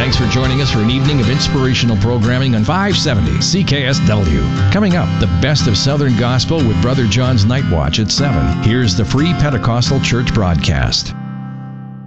Thanks for joining us for an evening of inspirational programming on 570 CKSW. Coming up, the best of Southern Gospel with Brother John's Night Watch at 7. Here's the Free Pentecostal Church broadcast.